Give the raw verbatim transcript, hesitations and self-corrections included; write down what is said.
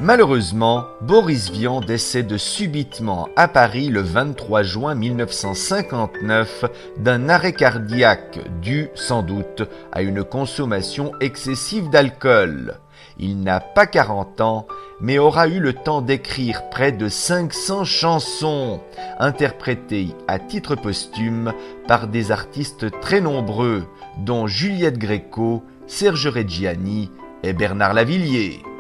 Malheureusement, Boris Vian décède subitement à Paris le vingt-trois juin mille neuf cent cinquante-neuf d'un arrêt cardiaque dû, sans doute, à une consommation excessive d'alcool. Il n'a pas quarante ans, mais aura eu le temps d'écrire près de cinq cents chansons, interprétées à titre posthume par des artistes très nombreux, dont Juliette Gréco, Serge Reggiani et Bernard Lavilliers.